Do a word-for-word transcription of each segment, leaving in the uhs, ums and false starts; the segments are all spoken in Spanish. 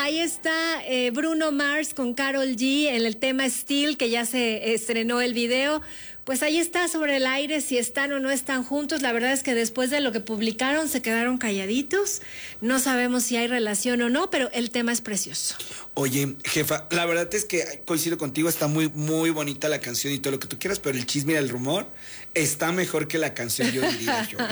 ahí está eh, Bruno Mars con Karol G en el tema Still, que ya se estrenó el video. Pues ahí está sobre el aire si están o no están juntos. La verdad es que después de lo que publicaron se quedaron calladitos. No sabemos si hay relación o no, pero el tema es precioso. Oye, jefa, la verdad es que coincido contigo, está muy, muy bonita la canción y todo lo que tú quieras, pero el chisme y el rumor está mejor que la canción, yo diría yo.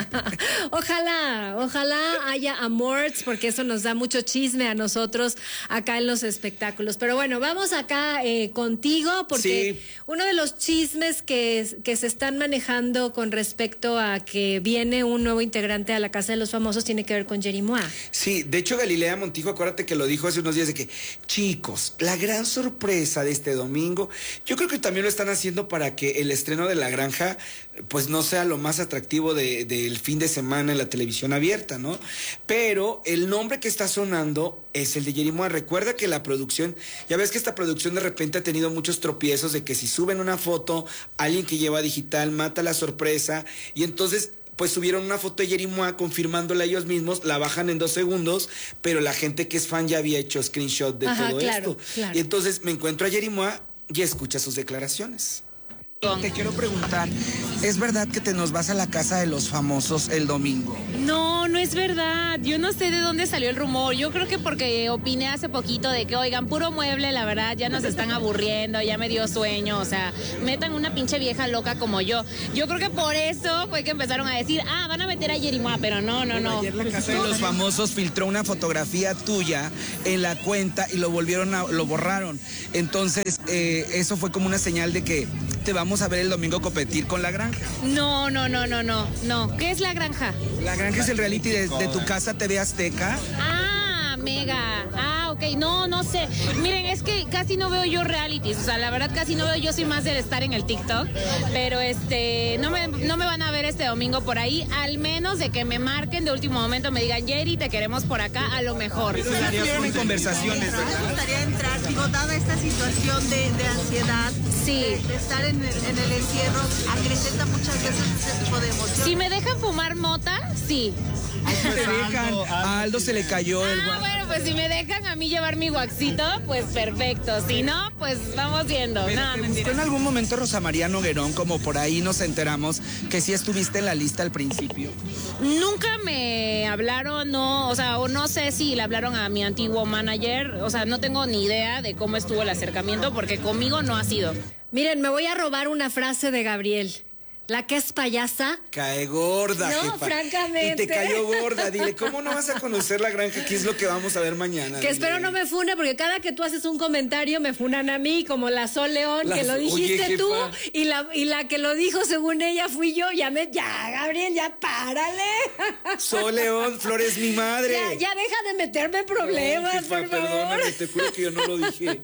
Ojalá, ojalá haya amores, porque eso nos da mucho chisme a nosotros acá en los espectáculos. Pero bueno, vamos acá eh, contigo, porque sí. Uno de los chismes que, que se están manejando con respecto a que viene un nuevo integrante a la Casa de los Famosos tiene que ver con Yeri-Mua. Sí, de hecho Galilea Montijo, acuérdate que lo dijo hace unos días de que, chicos, la gran sorpresa de este domingo, yo creo que también lo están haciendo para que el estreno de La Granja pues no sea lo más atractivo de, del fin de semana en la televisión abierta, ¿no? Pero el nombre que está sonando es el de Yeri-Mua. Recuerda que la producción, ya ves que esta producción de repente ha tenido muchos tropiezos de que si suben una foto, alguien que lleva digital mata la sorpresa, y entonces pues subieron una foto de Yeri-Mua confirmándola ellos mismos, la bajan en dos segundos, pero la gente que es fan ya había hecho screenshot de Ajá, todo claro, esto. Claro. Y entonces me encuentro a Yeri-Mua y escucha sus declaraciones. Te quiero preguntar, ¿es verdad que te nos vas a la Casa de los Famosos el domingo? No, no es verdad. Yo no sé de dónde salió el rumor. Yo creo que porque opiné hace poquito de que, oigan, puro mueble, la verdad, ya nos están aburriendo, ya me dio sueño, o sea, metan una pinche vieja loca como yo. Yo creo que por eso fue que empezaron a decir, ah, van a meter a Yeri-Mua, pero no, no, no. Ayer la Casa de los Famosos filtró una fotografía tuya en la cuenta y lo volvieron a, lo borraron. Entonces, eh, eso fue como una señal de que te vamos a ver el domingo competir con La Granja. No, no, no, no, no, no. ¿Qué es La Granja? La Granja es el reality de, de tu casa T V Azteca. Ah, mega. Ah, ok. No, no sé. Miren, es que casi no veo yo realities. O sea, la verdad casi no veo. Yo soy más de estar en el TikTok. Pero este, no me, no me van a ver este domingo por ahí. Al menos de que me marquen de último momento, me digan, Yeri, te queremos por acá, a lo mejor. Pero estuvieron en conversaciones, ¿verdad? Me gustaría entrar, digo, dada esta situación de, de ansiedad, sí. de, de estar en el, en el encierro, acrecenta muchas veces ese tipo de emoción. Si me dejan fumar mota, sí. Te dejan, a Aldo se le cayó el Ah, bueno, pues si me dejan a mí llevar mi guaxito, pues perfecto. Si no, pues vamos viendo. Pero no, ¿te mentira. gustó en algún momento Rosa María Noguerón, como por ahí nos enteramos que sí estuviste en la lista al principio? Nunca me hablaron, no, o sea, o no sé si le hablaron a mi antiguo manager, o sea, no tengo ni idea de cómo estuvo el acercamiento porque conmigo no ha sido. Miren, me voy a robar una frase de Gabriel. La que es payasa cae gorda, no, jefa. Francamente. Y te cayó gorda. Dile, ¿cómo no vas a conocer La Granja? ¿Qué es lo que vamos a ver mañana? Que Dile. espero no me fune, porque cada que tú haces un comentario me funan a mí, como la Sol León, Las, que lo dijiste oye, tú, jefa. y la, y la que lo dijo según ella fui yo. Ya, me, ya Gabriel, ya párale. Sol León, Flor es mi madre. Ya, ya deja de meterme en problemas, no, jefa, por favor. Perdóname, te juro que yo no lo dije.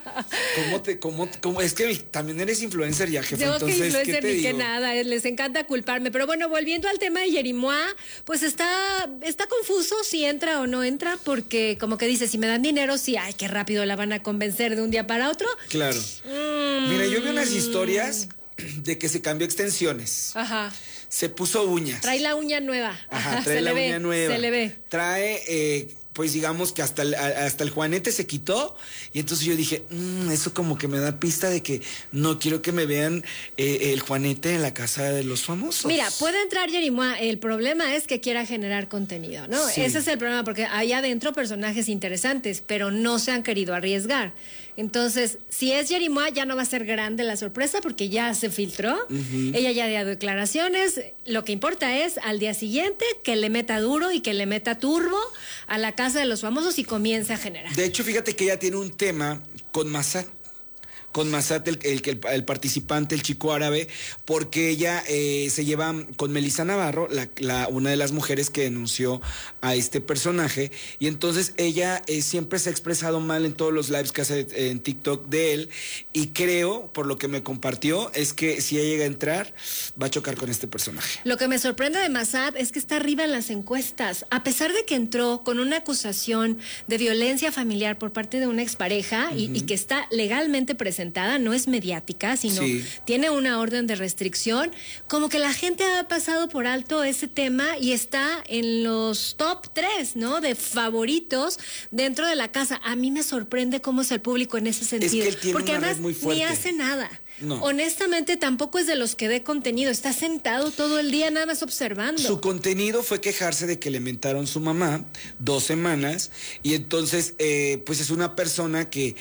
¿Cómo te, cómo, cómo? Es que también eres influencer ya, jefa. Yo Entonces, que influencer ¿qué te ni digo? que nada, les encanta culparme. Pero bueno, volviendo al tema de Yeri-Mua, pues está, está confuso si entra o no entra, porque como que dice, si me dan dinero, sí, ay, qué rápido la van a convencer de un día para otro. Claro. Mm. Mira, yo vi unas historias de que se cambió extensiones. Ajá. Se puso uñas. Trae la uña nueva. Ajá, Ajá, trae se la le uña ve, nueva. Se le ve. Trae, eh, pues digamos que hasta el, hasta el juanete se quitó. Y entonces yo dije, mmm, eso como que me da pista de que no quiero que me vean eh, el juanete en la Casa de los Famosos. Mira, puede entrar Yeri-Mua. El problema es que quiera generar contenido, ¿no? Sí. Ese es el problema, porque hay adentro personajes interesantes, pero no se han querido arriesgar. Entonces, si es Yeri-Mua, ya no va a ser grande la sorpresa porque ya se filtró. Uh-huh. Ella ya dio declaraciones. Lo que importa es al día siguiente que le meta duro y que le meta turbo a la Casa de los Famosos y comience a generar. De hecho, fíjate que ella tiene un tema con Massad. Con Massad, el, el, el, el participante, el chico árabe, porque ella eh, se lleva con Melissa Navarro, la, la, una de las mujeres que denunció a este personaje, y entonces ella eh, siempre se ha expresado mal en todos los lives que hace eh, en TikTok de él, y creo, por lo que me compartió, es que si ella llega a entrar, va a chocar con este personaje. Lo que me sorprende de Massad es que está arriba en las encuestas, a pesar de que entró con una acusación de violencia familiar por parte de una expareja, uh-huh. y, y que está legalmente presente presentada, no es mediática, sino Sí. tiene una orden de restricción, como que la gente ha pasado por alto ese tema y está en los top tres, ¿no? De favoritos dentro de la casa. A mí me sorprende cómo es el público en ese sentido. que él tiene porque una red además muy fuerte. ni hace nada. No. Honestamente, tampoco es de los que dé contenido. Está sentado todo el día nada más observando. Su contenido fue quejarse de que le mentaron su mamá dos semanas y entonces eh, pues es una persona que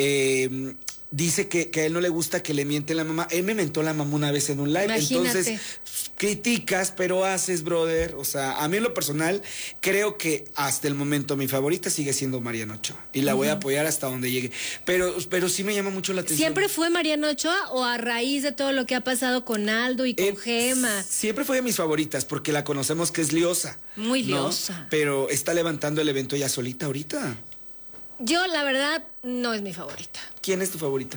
eh, dice que, que a él no le gusta que le mienten la mamá. Él me mentó la mamá una vez en un live. Imagínate. Entonces criticas, pero haces, brother. O sea, a mí en lo personal creo que hasta el momento mi favorita sigue siendo Mariana Ochoa y la voy a apoyar hasta donde llegue. Pero, pero sí me llama mucho la atención. ¿Siempre fue Mariana Ochoa o a raíz de todo lo que ha pasado con Aldo y con Eh, Gema? Siempre fue de mis favoritas porque la conocemos que es liosa. Muy ¿no? liosa. Pero está levantando el evento ella solita ahorita. Yo, la verdad, no es mi favorita. ¿Quién es tu favorita?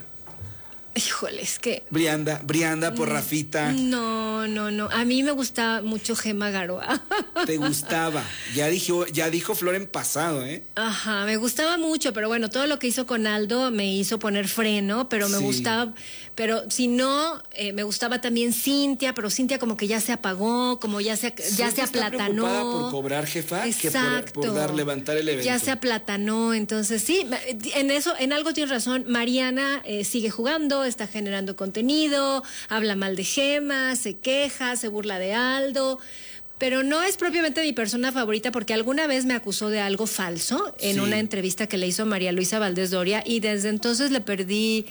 Híjole, es que... Brianda, Brianda por Rafita. No, no, no. A mí me gustaba mucho Gema Garoa. Te gustaba. Ya dijo, ya dijo Flor en pasado, ¿eh? Ajá, me gustaba mucho, pero bueno, todo lo que hizo con Aldo me hizo poner freno, pero me Sí. gustaba, pero si no, eh, me gustaba también Cintia, pero Cintia como que ya se apagó, como ya se, ya se Cintia está aplatanó. preocupada por cobrar, jefa, que por- Exacto. por dar- levantar el evento. Ya se aplatanó, entonces sí, en eso, en algo tienes razón. Mariana eh, sigue jugando, está generando contenido, habla mal de Gema, se queja, se burla de Aldo. Pero no es propiamente mi persona favorita porque alguna vez me acusó de algo falso en Sí. una entrevista que le hizo María Luisa Valdés Doria y desde entonces le perdí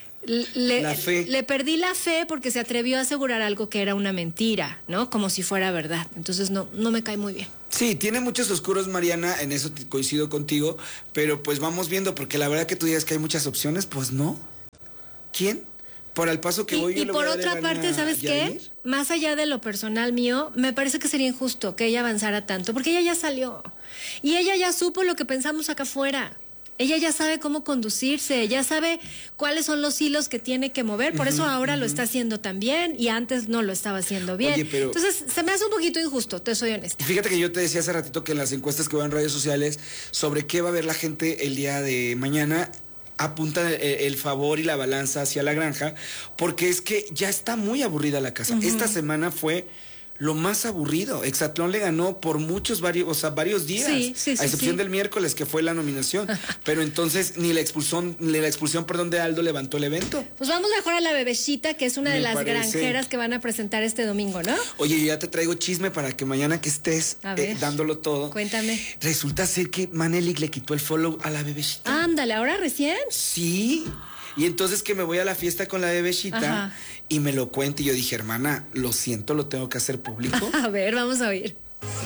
le, La fe. le perdí la fe porque se atrevió a asegurar algo que era una mentira, ¿no? Como si fuera verdad. Entonces no, no me cae muy bien. Sí, tiene muchos oscuros, Mariana, en eso te- coincido contigo, pero pues vamos viendo, porque la verdad que tú digas que hay muchas opciones, pues no. ¿Quién? Por el paso que Y, voy yo y le por voy a dar otra el parte, gane a ¿sabes qué? Yair. Más allá de lo personal mío, me parece que sería injusto que ella avanzara tanto, porque ella ya salió. Y ella ya supo lo que pensamos acá afuera. Ella ya sabe cómo conducirse, ya sabe cuáles son los hilos que tiene que mover, por eso ahora lo está haciendo tan bien y antes no lo estaba haciendo bien. Oye, pero- Entonces, se me hace un poquito injusto, te soy honesta. Y fíjate que yo te decía hace ratito que en las encuestas que veo en redes sociales sobre qué va a ver la gente el día de mañana, apuntan el, el favor y la balanza hacia la granja, porque es que ya está muy aburrida la casa. Esta semana fue lo más aburrido. Exatlón le ganó por muchos varios, o sea, varios días, Sí, sí, a sí, excepción sí. del miércoles que fue la nominación. Pero entonces ni la expulsión, ni la expulsión, perdón, de Aldo levantó el evento. Pues vamos mejor a la bebecita, que es una Me de las parece. granjeras que van a presentar este domingo, ¿no? Oye, yo ya te traigo chisme para que mañana que estés A eh, ver. dándolo todo. Cuéntame. Resulta ser que Manelik le quitó el follow a la bebecita. Ándale, ¿ahora recién? Sí. Y entonces que me voy a la fiesta con la bebecita Ajá. y me lo cuenta y yo dije, hermana, lo siento, lo tengo que hacer público. A ver, vamos a oír.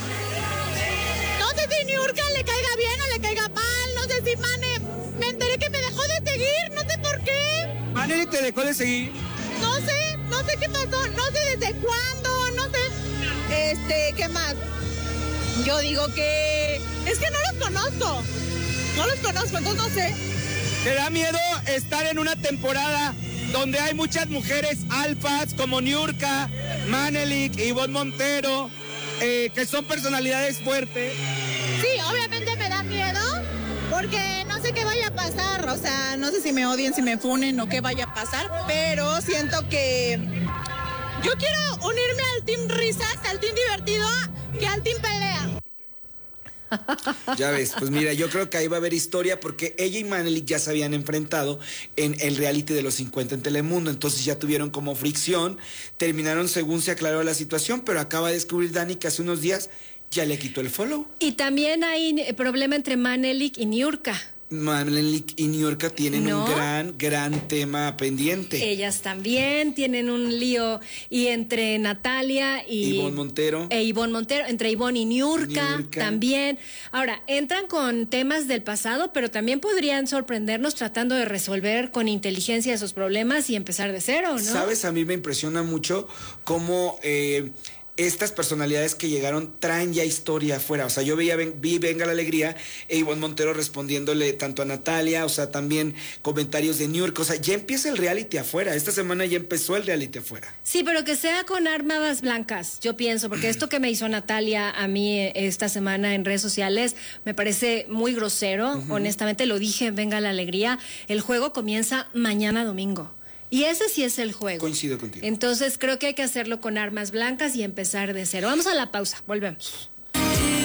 No sé si Niurka le caiga bien o le caiga mal, no sé si Mane, me enteré que me dejó de seguir, no sé por qué, Manelik te dejó de seguir. no sé, no sé qué pasó, no sé desde cuándo, no sé, este, ¿qué más? Yo digo que, es que no los conozco, no los conozco, entonces no sé. ¿Te da miedo estar en una temporada donde hay muchas mujeres alfas como Niurka, Manelik, Ivonne Montero, eh, que son personalidades fuertes? Sí, obviamente me da miedo, porque no sé qué vaya a pasar, o sea, no sé si me odien, si me funen o qué vaya a pasar, pero siento que yo quiero unirme al team risas, al team divertido, que al team pelea. Ya ves, pues mira, yo creo que ahí va a haber historia porque ella y Manelik ya se habían enfrentado en el reality de los cincuenta en Telemundo, entonces ya tuvieron como fricción, terminaron según se aclaró la situación, pero acaba de descubrir Dani que hace unos días ya le quitó el follow. Y también hay eh, problema entre Manelik y Niurka. Manelik y Niurka tienen ¿No? un gran, gran tema pendiente. Ellas también tienen un lío y entre Natalia y Ivonne Montero. e Ivonne Montero, entre Ivonne y Niurka, Niurka. también. Ahora, entran con temas del pasado, pero también podrían sorprendernos tratando de resolver con inteligencia esos problemas y empezar de cero, ¿no? ¿Sabes? A mí me impresiona mucho cómo eh, estas personalidades que llegaron traen ya historia afuera. O sea, yo veía, vi Venga la Alegría e Ivonne Montero respondiéndole tanto a Natalia, o sea, también comentarios de Niurka. O sea, ya empieza el reality afuera. Esta semana ya empezó el reality afuera. Sí, pero que sea con armas blancas, yo pienso, porque esto que me hizo Natalia a mí esta semana en redes sociales me parece muy grosero. Uh-huh. Honestamente, lo dije en Venga la Alegría. El juego comienza mañana domingo. Y ese sí es el juego. Coincido contigo. Entonces creo que hay que hacerlo con armas blancas y empezar de cero. Vamos a la pausa, volvemos.